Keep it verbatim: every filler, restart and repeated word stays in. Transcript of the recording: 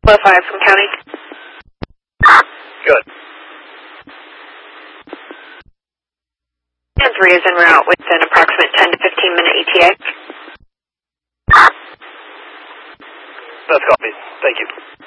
Low five from county. Good. And three is en route with an approximate ten to fifteen minute E T A. That's copy. Thank you.